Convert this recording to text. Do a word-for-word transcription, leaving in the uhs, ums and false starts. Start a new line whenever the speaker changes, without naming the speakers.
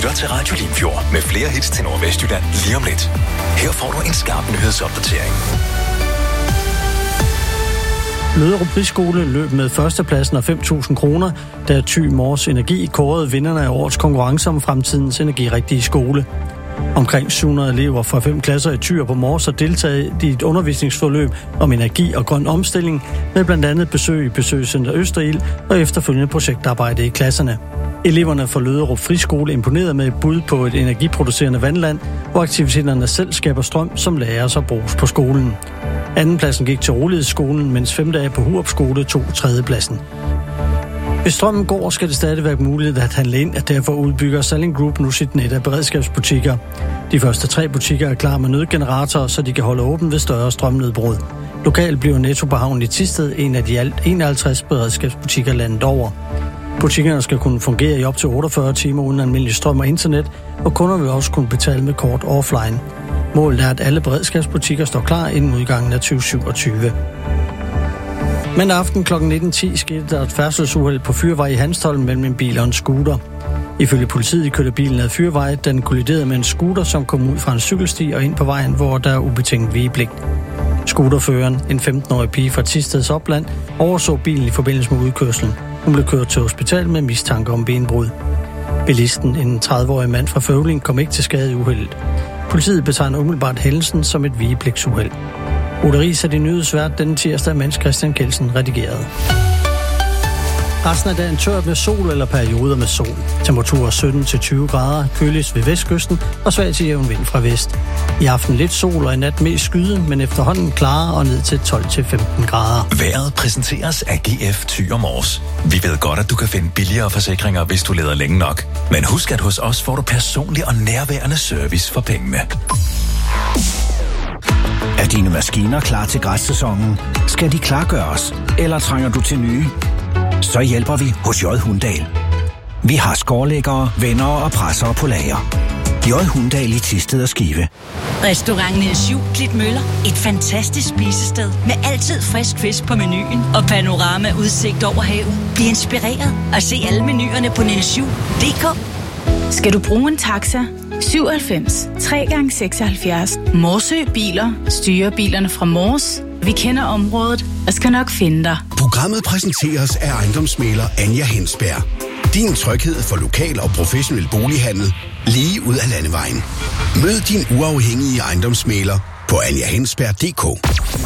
lytter til Radio Limfjord med flere hits til Nordvestjylland lige om lidt. Her får du en skarp nyhedsopdatering.
Løderup Friskole løb med førstepladsen og fem tusind kroner, da Thy Mors Energi kårede vinderne af årets konkurrence om fremtidens energirigtige skole. Omkring syv hundrede elever fra fem klasser i Thy og på Mors har deltaget i et undervisningsforløb om energi og grøn omstilling, med blandt andet besøg i Besøgscenter Østerild og efterfølgende projektarbejde i klasserne. Eleverne fra Løderup Friskole imponerede med et bud på et energiproducerende vandland, hvor aktiviteterne selv skaber strøm, som læres og bruges på skolen. Andenpladsen gik til Rolighedsskolen, mens femte A på Hurup Skole tog tredjepladsen. Hvis strømmen går, skal det stadig være muligt at handle ind, at derfor udbygger Salling Group nu sit net af beredskabsbutikker. De første tre butikker er klar med nødgeneratorer, så de kan holde åben ved større strømnedbrud. Lokalt bliver Netto på havnen i Thisted en af de alt enoghalvtreds beredskabsbutikker landet over. Butikkerne skal kunne fungere i op til otteogfyrre timer uden almindelig strøm og internet, og kunder vil også kunne betale med kort offline. Målet er, at alle beredskabsbutikker står klar inden udgangen af tyve syvogtyve. Men aften kl. nitten ti skete der et færdselsuheld på Fyrvej i Hanstholm mellem en bil og en scooter. Ifølge politiet kørte bilen ad Fyrvej, da den kolliderede med en scooter, som kom ud fra en cykelsti og ind på vejen, hvor der er ubetinget vigepligt. Scooterføreren, en femten-årig pige fra Thisteds opland, overså bilen i forbindelse med udkørslen. Hun blev kørt til hospital med mistanke om benbrud. Bilisten, en tredive-årig mand fra Føvling, kom ikke til skade i uheldet. Politiet betegner umiddelbart hændelsen som et vigepligtsuheld. Ole Riis er de nyhedsvært denne tirsdag, mens Christian Kelsen redigerede. Resten af dagen tørt med sol eller perioder med sol. Temperaturer sytten til tyve grader, køligst ved vestkysten og svag til jævn vind fra vest. I aften lidt sol og i nat mest skyde, men efterhånden klarere og ned til tolv til femten grader.
Vejret præsenteres af G F Thy og Mors. Vi ved godt, at du kan finde billigere forsikringer, hvis du leder længe nok. Men husk, at hos os får du personlig og nærværende service for pengene.
Er dine maskiner klar til græssæsonen? Skal de klargøres? Eller trænger du til nye? Så hjælper vi hos J. Hundahl. Vi har skårlæggere, vendere og pressere på lager. J. Hundahl i Thisted og Skive.
Restaurant Niels Juel Klitmøller. Et fantastisk spisested med altid frisk fisk på menuen og panorama udsigt over havet. Bliv inspireret og se alle menuerne på niels juel punktum d k.
Skal du bruge en taxa? syvoghalvfems tre gange seksoghalvfjerds. Morsø Biler styrer bilerne fra Mors. Vi kender området og skal nok finde dig.
Programmet præsenteres af ejendomsmægler Anja Hensberg. Din tryghed for lokal og professionel bolighandel lige ud af landevejen. Mød din uafhængige ejendomsmægler på anja hensberg punktum d k.